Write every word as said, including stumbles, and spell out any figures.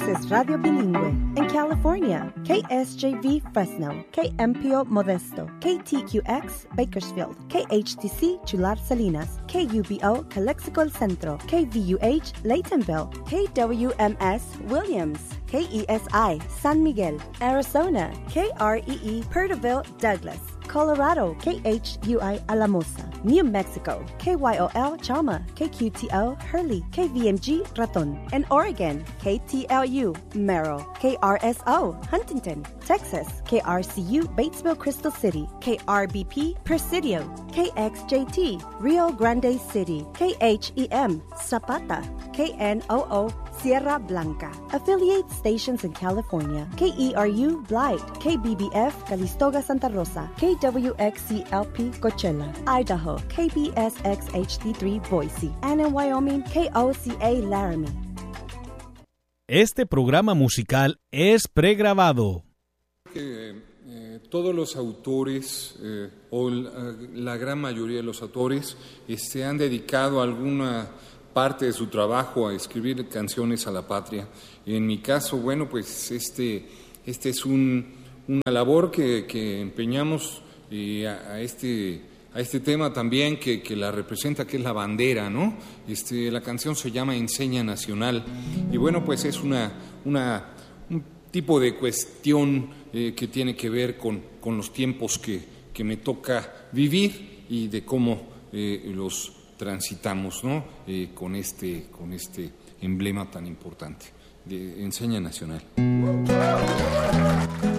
es Radio Bilingüe. En California, K S J V Fresno, K M P O Modesto, K T Q X Bakersfield, K H T C Chular Salinas, K U B O Calexico El Centro, K V U H Laytonville, K W M S Williams, K E S I San Miguel, Arizona, K R E E Perterville Douglas, Colorado, K H U I Alamosa, New Mexico, K Y O L Chalma, K Q T O Hurley, K V M G Raton, and Oregon, K T L U Merrill, K R S O Huntington, Texas, K R C U Batesville Crystal City, K R B P Presidio, K X J T Rio Grande City, K H E M Zapata, K N O O Sierra Blanca. Affiliate stations in California, K E R U Blythe, K B B F Calistoga Santa Rosa, K W X C L P Coachella, Idaho, K B S X H D three Boise, and in Wyoming, K O C A Laramie. Este programa musical es pregrabado. Eh, eh, todos los autores, eh, o la, la gran mayoría de los autores, este, han dedicado alguna parte de su trabajo a escribir canciones a la patria. En mi caso, bueno, pues este, este es un, una labor que, que empeñamos eh, a, a, este, a este tema también que, que la representa, que es la bandera, ¿no? Este, la canción se llama Enseña Nacional y bueno, pues es una, una, un tipo de cuestión eh, que tiene que ver con, con los tiempos que, que me toca vivir y de cómo eh, los transitamos, ¿no? Eh, con este con este emblema tan importante de Enseña Nacional.